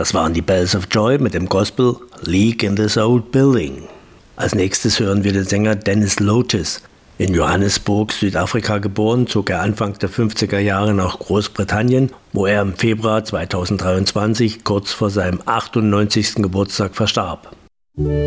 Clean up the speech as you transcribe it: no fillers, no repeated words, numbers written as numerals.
Das waren die Bells of Joy mit dem Gospel Leak in this Old Building. Als nächstes hören wir den Sänger Dennis Lotis. In Johannesburg, Südafrika geboren, zog er Anfang der 50er Jahre nach Großbritannien, wo er im Februar 2023 kurz vor seinem 98. Geburtstag verstarb.